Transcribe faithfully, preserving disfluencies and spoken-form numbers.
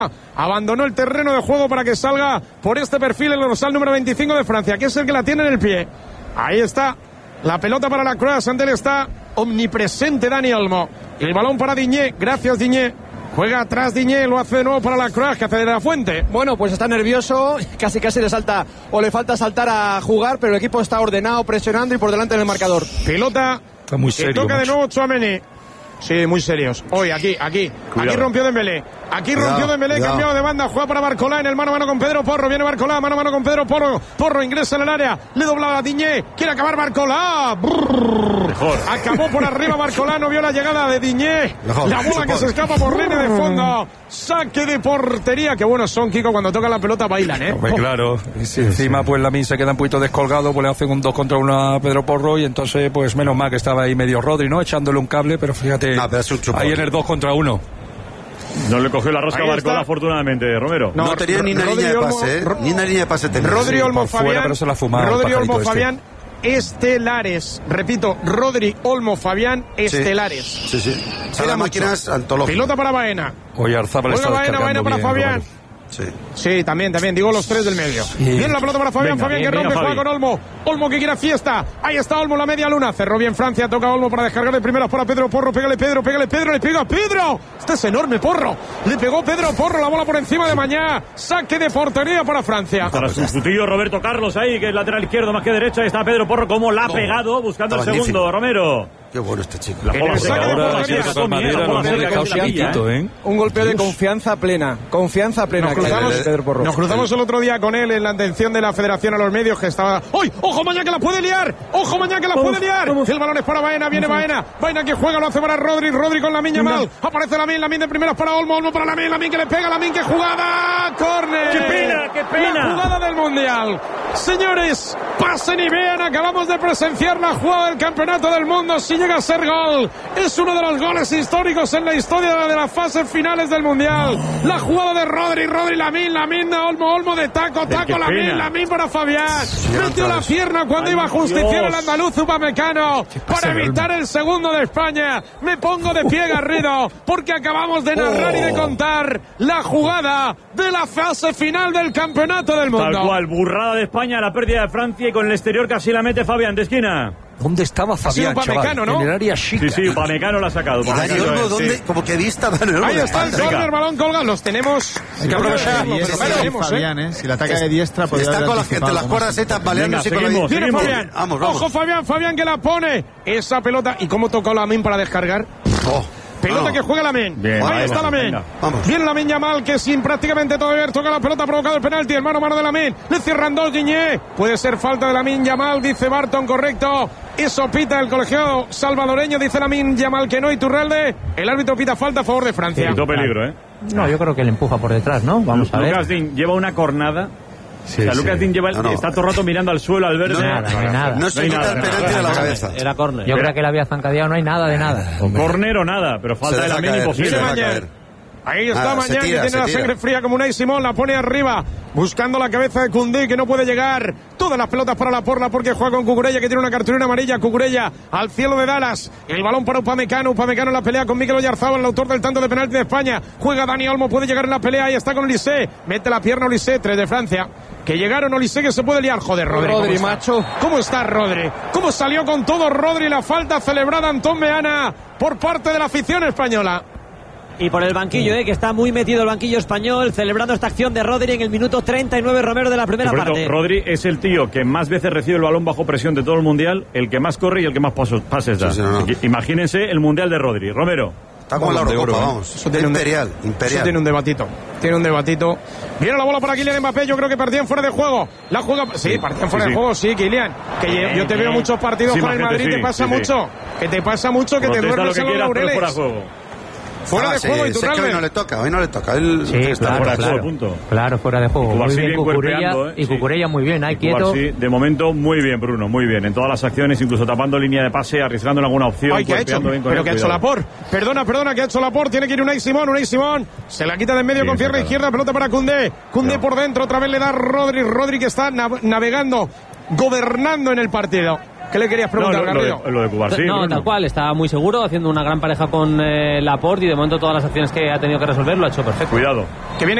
abandonó el terreno de juego para que salga por este perfil el dorsal número veinticinco de Francia, que es el que la tiene en el pie. Ahí está la pelota para la Croix. Ante él está omnipresente Dani Olmo. El balón para Diñé. Gracias, Diñé. Juega atrás Diñé, lo hace de nuevo para la Croix, que hace de la Fuente. Bueno, pues está nervioso, casi casi le salta o le falta saltar a jugar, pero el equipo está ordenado, presionando y por delante en el marcador. Pelota está muy serio, que toca mucho. de nuevo Tchouaméni. Sí, muy serios. Hoy, aquí, aquí. Cuidado. Aquí rompió Dembélé. Aquí cuidado, rompió Dembélé, cuidado. Cambiado de banda. Juega para Barcolá en el mano a mano con Pedro Porro. Viene Barcolá, mano a mano con Pedro Porro. Porro ingresa en el área. Le dobla a Diñé. Quiere acabar Barcolá. Mejor. Acabó por arriba Barcolá. No vio la llegada de Diñé. Mejor. La bola que se escapa por línea de fondo. Saque de portería. Qué buenos son, Kiko. Cuando tocan la pelota bailan, ¿eh? Pues claro. Y si encima, pues Lamine se queda un poquito descolgado, pues le hacen un dos contra uno a Pedro Porro. Y entonces, pues menos mal que estaba ahí medio Rodri, ¿no? Echándole un cable, pero fíjate. No, pero es un ahí en el dos contra uno. No le cogió la rosca a Barcola, afortunadamente, Romero. No, no tenía ni una línea de pase, ¿eh? Ni una línea de pase tenía. Rodri Olmo Fabián. Pero se la fumaba, Rodri Olmo Fabián. Estelares, repito, Rodri Olmo Fabián, estelares. Sí, sí. sí. Las máquinas antológicas. Pilota para Baena. Oye, Arzábal está Baena, Baena para bien, Fabián. Sí. sí, también, también, digo los tres del medio. Sí. Viene la pelota para Fabián, venga, Fabián bien, que rompe, juega con Olmo. Olmo que quiere fiesta. Ahí está Olmo, la media luna. Cerró bien Francia, toca Olmo para descargar de primeras para Pedro Porro. Pégale Pedro, pégale Pedro, le pega Pedro. Este es enorme, Porro. Le pegó Pedro Porro, la bola por encima de Mañá. Saque de portería para Francia. Para su tío Roberto Carlos ahí, que es lateral izquierdo más que derecho. Ahí está Pedro Porro, como la ha pegado, buscando el segundo, magnífico. Romero. Qué bueno este chico. La bola un golpeo de confianza plena. Confianza plena. Nos cruzamos, Pedro Porro. Nos cruzamos el otro día con él en la atención de la Federación a los medios, que estaba. ¡Uy! ¡Ojo Mañá que la puede liar! ¡Ojo Mañá que la puede liar! El balón es para Baena, viene Baena. Baena que juega, lo hace para Rodri. Rodri con Lamine Yamal. Aparece Lamine, Lamine de primeras para Olmo. Olmo para Lamine, Lamine que le pega. Lamine que jugada. ¡Córner! ¡Qué pena, qué pena! La jugada del Mundial. Señores, pasen y vean. Acabamos de presenciar la jugada del Campeonato del Mundo. Si llega a ser gol, es uno de los goles históricos en la historia de las fases finales del Mundial. La jugada de Rodri, Rodri, Lamine, Lamine, Olmo, Olmo de taco, taco, Lamine, Lamine para Fabián. Metió la pierna cuando Ay, iba a justiciar el andaluz Upamecano para evitar el segundo de España. Me pongo de pie, Garrido, porque acabamos de narrar oh. y de contar la jugada de la fase final del Campeonato del Mundo. Tal cual, burrada de España, la pérdida de Francia y con el exterior casi la mete Fabián de esquina. ¿Dónde estaba Fabián, Upamecano, ¿no? En el área chica. Sí, sí, Upamecano la ha sacado. Dani Olmo, ¿dónde? Sí. Como que vista Dani Olmo. Ahí está el córner, balón colgado. Los tenemos. Hay que aprovecharlo. Fabián, ¿eh? Si la ataca de diestra, podría está con la gente, las cuerdas estas baleándose con la. Viene Fabián. Vamos, vamos. Ojo Fabián, Fabián que la pone. Esa pelota. ¿Y cómo tocó Lamine para descargar? Oh. Pelota no. que juega Lamine. Bien, ahí está Lamine. Viene Lamine Yamal, que sin prácticamente todo ver toca la pelota, ha provocado el penalti. El mano a mano de Lamine. Le cierran dos, Diñé. Puede ser falta de Lamine Yamal, dice Barton, correcto. Eso pita el colegiado salvadoreño, dice Lamine Yamal que no. Iturralde. El árbitro pita falta a favor de Francia. Quitó peligro, ¿eh? No, yo creo que le empuja por detrás, ¿no? Vamos a ver. Lucas Digne lleva una cornada. Sí, o sea, Lucas sí. Digne lleva, no, no. está todo el rato mirando al suelo al verde. No, nada, no hay nada. No se quita el penalti de la cabeza. Era córner. Yo creo que le había zancadeado, no hay nada de nada. Córner o nada, pero falta de la mini imposible. Ahí está Mañán, que tiene la sangre fría como Unai Simón, la pone arriba, buscando la cabeza de Koundé, que no puede llegar. Todas las pelotas para la porla, porque juega con Cucurella, que tiene una cartulina amarilla. Cucurella al cielo de Dallas. El balón para Upamecano. Upamecano en la pelea con Mikel Oyarzabal, el autor del tanto de penalti de España. Juega Dani Olmo, puede llegar en la pelea. Ahí está con Olise. Mete la pierna Olise, tres de Francia. Que llegaron Olise, que se puede liar. Joder, Rodri. Rodri, ¿cómo macho. Está? ¿Cómo está Rodri? ¿Cómo salió con todo Rodri? La falta celebrada Antón Meana por parte de la afición española. Y por el banquillo, eh, que está muy metido el banquillo español, celebrando esta acción de Rodri en el minuto treinta y nueve, Romero, de la primera parte. parte. Rodri es el tío que más veces recibe el balón bajo presión de todo el Mundial, el que más corre y el que más pasos, pases da. Sí, sí, no, no. Imagínense el Mundial de Rodri. Romero. Está como la Eurocopa, vamos. Eso tiene imperial, un, imperial. Eso tiene un debatito. Tiene un debatito. Viene la bola para Kylian Mbappé. Yo creo que partían fuera de juego. La juega. Sí, partían fuera sí, de sí. juego, sí, Kylian. Que eh, yo te veo eh, muchos partidos sí, con el Madrid. Sí, te pasa sí, mucho. Sí. Que te pasa mucho que Protesta te duermes en los laureles. Fuera de juego. Fuera ah, de sí, juego y tú que hoy no le toca, hoy no le toca. Él sí, está claro, fuera de claro, juego, punto. Claro, fuera de juego. Muy bien, Cucurella, ¿eh? y Cucurella muy bien, ahí quieto. Sí, de momento muy bien, Bruno, muy bien. En todas las acciones, incluso tapando línea de pase, arriesgando en alguna opción. Ay, ¿qué ha hecho? Bien con Pero que ha hecho Laporte. Perdona, perdona, que ha hecho Laporte. Tiene que ir Unai Simón, Unai Simón. Se la quita de en medio bien, con pierna izquierda, pelota para Koundé. Koundé no. por dentro, otra vez le da Rodri. Rodri que está nav- navegando, gobernando en el partido. ¿Qué le querías preguntar, no, lo, Garrido? lo de, lo de Cubarsí, No, Bruno. tal cual, está muy seguro, haciendo una gran pareja con eh, Laporte y de momento todas las acciones que ha tenido que resolver lo ha hecho perfecto. Cuidado. Que viene